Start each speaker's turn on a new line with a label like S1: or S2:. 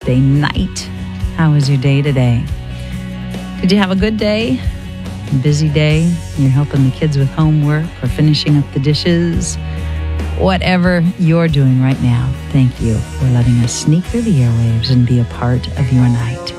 S1: Wednesday night. How was your day today? Did you have a good day? A busy day? You're helping the kids with homework or finishing up the dishes? Whatever you're doing right now, thank you for letting us sneak through the airwaves and be a part of your night.